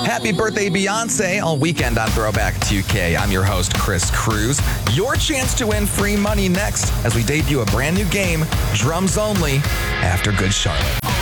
Happy birthday, Beyonce, all weekend on Throwback 2K. I'm your host, Chris Cruz. Your chance to win free money next as we debut a brand new game, Drums Only, after Good Charlotte.